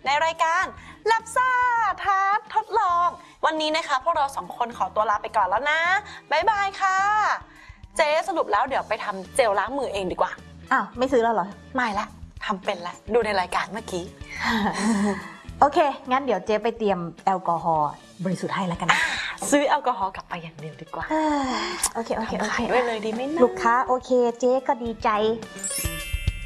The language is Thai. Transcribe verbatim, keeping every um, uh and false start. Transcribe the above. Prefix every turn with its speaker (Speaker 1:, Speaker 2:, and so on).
Speaker 1: ในรายการลับซ่าท้าทดลองวันนี้นะคะพวกเราสองคนขอตัวลาไปก่อนแล้วนะบ๊ายบายค่ะเจ๊สรุปแล้วเดี๋ยวไปทำเจลล้างมือเองดีกว่า
Speaker 2: อ้าวไม่ซื้อแล้วเหรอ
Speaker 1: ไม่ละทำเป็นละดูในรายการเมื่อกี้
Speaker 2: โอเคงั้นเดี๋ยวเจ๊ไปเตรียมแอลกอฮอล์บริสุทธิ์ให้แล้วกันนะ
Speaker 1: ซื้อแอลกอฮอล์กลับไปอย่างเดียวดีกว่า
Speaker 2: โอเคโอเคโอเค
Speaker 1: ขายด้วยเลยดีไหมนะ
Speaker 2: ลูกค้าโอเคเจ๊ก็ดีใจ